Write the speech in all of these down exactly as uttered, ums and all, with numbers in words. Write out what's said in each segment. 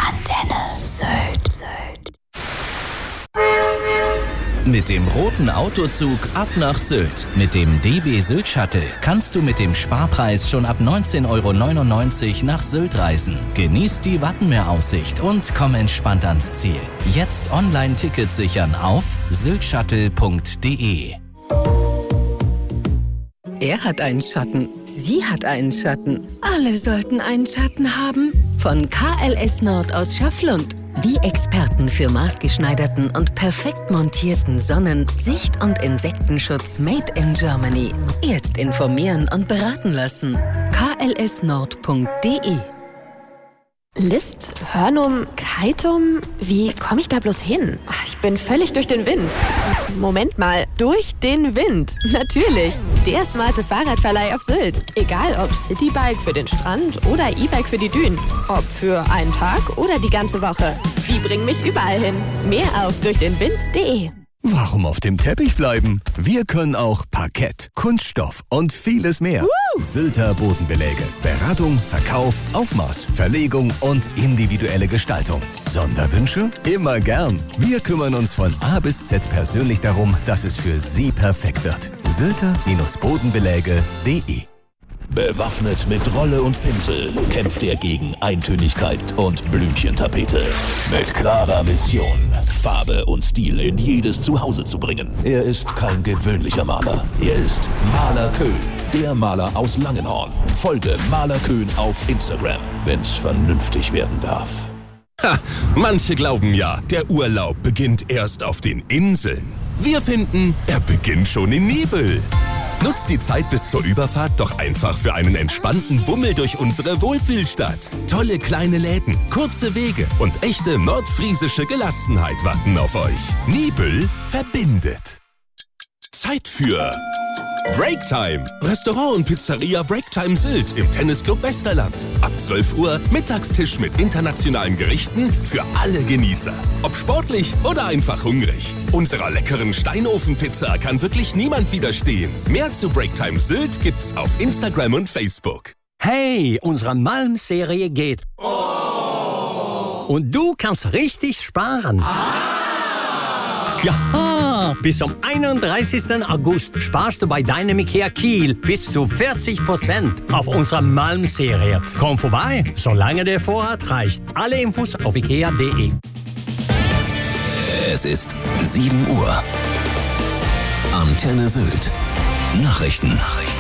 Antenne Sylt. Mit dem roten Autozug ab nach Sylt. Mit dem D B Sylt Shuttle kannst du mit dem Sparpreis schon ab neunzehn Euro neunundneunzig nach Sylt reisen. Genieß die Wattenmeeraussicht und komm entspannt ans Ziel. Jetzt Online-Tickets sichern auf syltshuttle punkt de. Er hat einen Schatten. Sie hat einen Schatten. Alle sollten einen Schatten haben. Von K L S Nord aus Schafflund. Die Experten für maßgeschneiderten und perfekt montierten Sonnen-, Sicht- und Insektenschutz made in Germany. Jetzt informieren und beraten lassen. k l s nord punkt de. List, Hörnum, Keitum, wie komme ich da bloß hin? Ich bin völlig durch den Wind. Moment mal, durch den Wind? Natürlich, der smarte Fahrradverleih auf Sylt. Egal ob Citybike für den Strand oder E-Bike für die Dünen. Ob für einen Tag oder die ganze Woche. Die bringen mich überall hin. Mehr auf durchdenwind punkt de. Warum auf dem Teppich bleiben? Wir können auch Parkett, Kunststoff und vieles mehr. Uh! Sylter Bodenbeläge. Beratung, Verkauf, Aufmaß, Verlegung und individuelle Gestaltung. Sonderwünsche? Immer gern. Wir kümmern uns von A bis Z persönlich darum, dass es für Sie perfekt wird. Sylter Bodenbeläge punkt de. Bewaffnet mit Rolle und Pinsel kämpft er gegen Eintönigkeit und Blümchentapete. Mit klarer Mission, Farbe und Stil in jedes Zuhause zu bringen. Er ist kein gewöhnlicher Maler. Er ist Maler Köhn, der Maler aus Langenhorn. Folge Maler Köhn auf Instagram, wenn's vernünftig werden darf. Ha, manche glauben ja, der Urlaub beginnt erst auf den Inseln. Wir finden, er beginnt schon in Nibel. Nutzt die Zeit bis zur Überfahrt doch einfach für einen entspannten Bummel durch unsere Wohlfühlstadt. Tolle kleine Läden, kurze Wege und echte nordfriesische Gelassenheit warten auf euch. Nibel verbindet. Zeit für Breaktime. Restaurant und Pizzeria Breaktime Sylt im Tennisclub Westerland. Ab zwölf Uhr Mittagstisch mit internationalen Gerichten für alle Genießer. Ob sportlich oder einfach hungrig. Unserer leckeren Steinofenpizza kann wirklich niemand widerstehen. Mehr zu Breaktime Sylt gibt's auf Instagram und Facebook. Hey, unsere Malm-Serie geht. Oh. Und du kannst richtig sparen. Ah. Ja, bis zum einunddreißigsten August sparst du bei deinem IKEA Kiel bis zu vierzig Prozent auf unserer Malm-Serie. Komm vorbei, solange der Vorrat reicht. Alle Infos auf ikea punkt de. Es ist sieben Uhr. Antenne Sylt. Nachrichten. Nachrichten.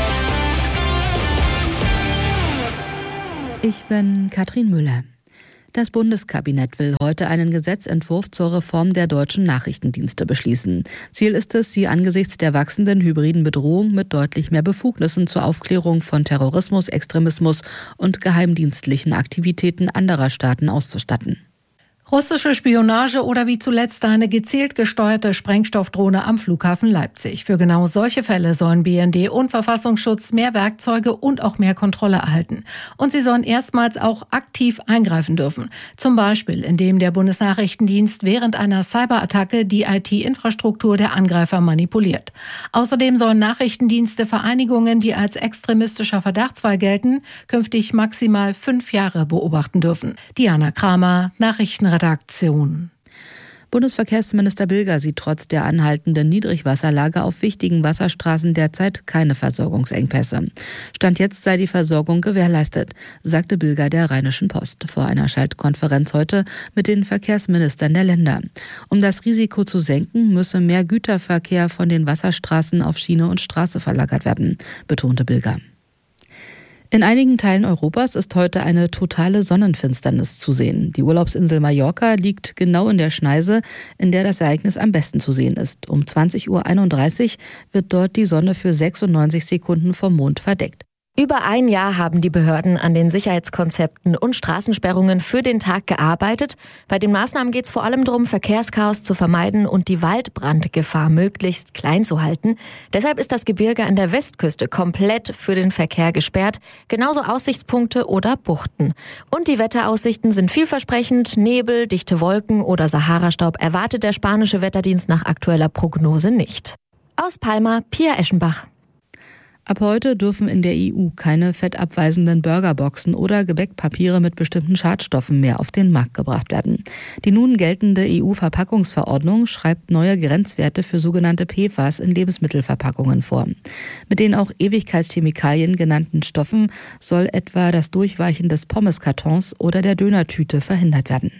Ich bin Katrin Müller. Das Bundeskabinett will heute einen Gesetzentwurf zur Reform der deutschen Nachrichtendienste beschließen. Ziel ist es, sie angesichts der wachsenden hybriden Bedrohung mit deutlich mehr Befugnissen zur Aufklärung von Terrorismus, Extremismus und geheimdienstlichen Aktivitäten anderer Staaten auszustatten. Russische Spionage oder wie zuletzt eine gezielt gesteuerte Sprengstoffdrohne am Flughafen Leipzig. Für genau solche Fälle sollen B N D und Verfassungsschutz mehr Werkzeuge und auch mehr Kontrolle erhalten. Und sie sollen erstmals auch aktiv eingreifen dürfen. Zum Beispiel, indem der Bundesnachrichtendienst während einer Cyberattacke die I T-Infrastruktur der Angreifer manipuliert. Außerdem sollen Nachrichtendienste Vereinigungen, die als extremistischer Verdachtsfall gelten, künftig maximal fünf Jahre beobachten dürfen. Diana Kramer, Nachrichtenredaktion. Redaktion. Bundesverkehrsminister Bilger sieht trotz der anhaltenden Niedrigwasserlage auf wichtigen Wasserstraßen derzeit keine Versorgungsengpässe. Stand jetzt sei die Versorgung gewährleistet, sagte Bilger der Rheinischen Post vor einer Schaltkonferenz heute mit den Verkehrsministern der Länder. Um das Risiko zu senken, müsse mehr Güterverkehr von den Wasserstraßen auf Schiene und Straße verlagert werden, betonte Bilger. In einigen Teilen Europas ist heute eine totale Sonnenfinsternis zu sehen. Die Urlaubsinsel Mallorca liegt genau in der Schneise, in der das Ereignis am besten zu sehen ist. Um zwanzig Uhr einunddreißig wird dort die Sonne für sechsundneunzig Sekunden vom Mond verdeckt. Über ein Jahr haben die Behörden an den Sicherheitskonzepten und Straßensperrungen für den Tag gearbeitet. Bei den Maßnahmen geht es vor allem darum, Verkehrschaos zu vermeiden und die Waldbrandgefahr möglichst klein zu halten. Deshalb ist das Gebirge an der Westküste komplett für den Verkehr gesperrt, genauso Aussichtspunkte oder Buchten. Und die Wetteraussichten sind vielversprechend. Nebel, dichte Wolken oder Saharastaub erwartet der spanische Wetterdienst nach aktueller Prognose nicht. Aus Palma, Pia Eschenbach. Ab heute dürfen in der E U keine fettabweisenden Burgerboxen oder Gebäckpapiere mit bestimmten Schadstoffen mehr auf den Markt gebracht werden. Die nun geltende E U-Verpackungsverordnung schreibt neue Grenzwerte für sogenannte P F A S in Lebensmittelverpackungen vor. Mit den auch Ewigkeitschemikalien genannten Stoffen soll etwa das Durchweichen des Pommeskartons oder der Dönertüte verhindert werden.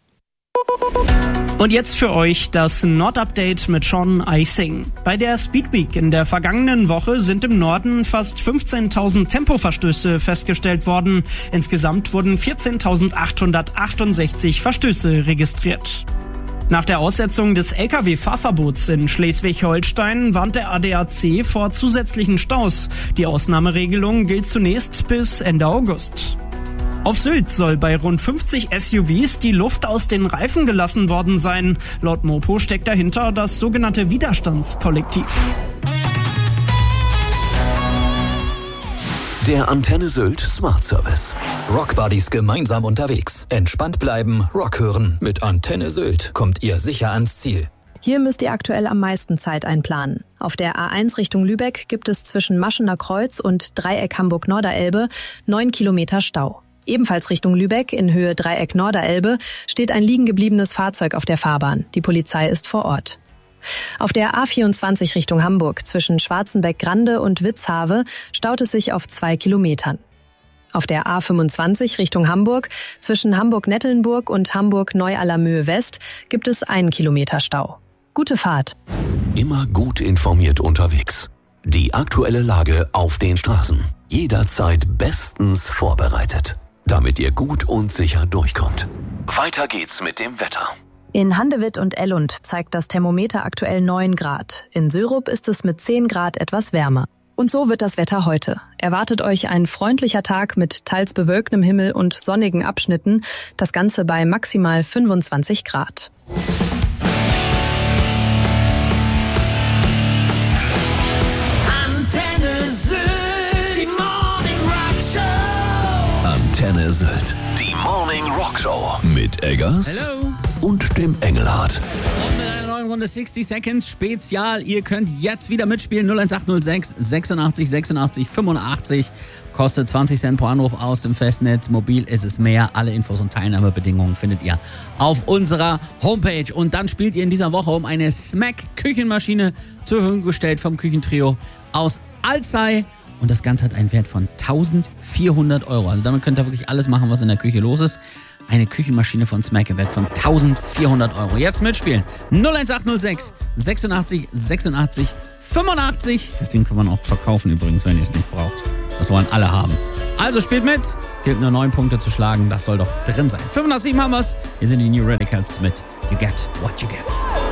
Und jetzt für euch das Nord-Update mit Sean Icing. Bei der Speedweek in der vergangenen Woche sind im Norden fast fünfzehntausend Tempoverstöße festgestellt worden. Insgesamt wurden vierzehntausendachthundertachtundsechzig Verstöße registriert. Nach der Aussetzung des L K W-Fahrverbots in Schleswig-Holstein warnt der A D A C vor zusätzlichen Staus. Die Ausnahmeregelung gilt zunächst bis Ende August. Auf Sylt soll bei rund fünfzig S U Vs die Luft aus den Reifen gelassen worden sein. Laut Mopo steckt dahinter das sogenannte Widerstandskollektiv. Der Antenne Sylt Smart Service. Rockbuddies gemeinsam unterwegs. Entspannt bleiben, Rock hören. Mit Antenne Sylt kommt ihr sicher ans Ziel. Hier müsst ihr aktuell am meisten Zeit einplanen. Auf der A eins Richtung Lübeck gibt es zwischen Maschener Kreuz und Dreieck Hamburg-Norderelbe neun Kilometer Stau. Ebenfalls Richtung Lübeck in Höhe Dreieck Norderelbe steht ein liegen gebliebenes Fahrzeug auf der Fahrbahn. Die Polizei ist vor Ort. Auf der A vierundzwanzig Richtung Hamburg zwischen Schwarzenbeck-Grande und Witzhave staut es sich auf zwei Kilometern. Auf der A fünfundzwanzig Richtung Hamburg zwischen Hamburg-Nettelnburg und Hamburg-Neu-Allermöhe-West gibt es einen Kilometer Stau. Gute Fahrt. Immer gut informiert unterwegs. Die aktuelle Lage auf den Straßen. Jederzeit bestens vorbereitet, damit ihr gut und sicher durchkommt. Weiter geht's mit dem Wetter. In Handewitt und Ellund zeigt das Thermometer aktuell neun Grad. In Syrup ist es mit zehn Grad etwas wärmer. Und so wird das Wetter heute. Erwartet euch ein freundlicher Tag mit teils bewölktem Himmel und sonnigen Abschnitten. Das Ganze bei maximal fünfundzwanzig Grad. Antenne Sylt. Die Morning Rock Show. Mit Eggers. Hello. Und dem Engelhardt. Und mit einer neuen Runde sechzig Seconds Spezial. Ihr könnt jetzt wieder mitspielen. null eins acht null sechs sechsundachtzig sechsundachtzig fünfundachtzig. Kostet zwanzig Cent pro Anruf aus dem Festnetz. Mobil ist es mehr. Alle Infos und Teilnahmebedingungen findet ihr auf unserer Homepage. Und dann spielt ihr in dieser Woche um eine Smack-Küchenmaschine zur Verfügung gestellt vom Küchentrio aus Alzey. Und das Ganze hat einen Wert von eintausendvierhundert Euro. Also damit könnt ihr wirklich alles machen, was in der Küche los ist. Eine Küchenmaschine von Smack im Wert von eintausendvierhundert Euro. Jetzt mitspielen. null eins acht null sechs sechsundachtzig sechsundachtzig fünfundachtzig. Das Ding kann man auch verkaufen übrigens, wenn ihr es nicht braucht. Das wollen alle haben. Also spielt mit. Gilt nur neun Punkte zu schlagen. Das soll doch drin sein. fünfundachtzig haben wir's. Hier sind die New Radicals mit You Get What You Give.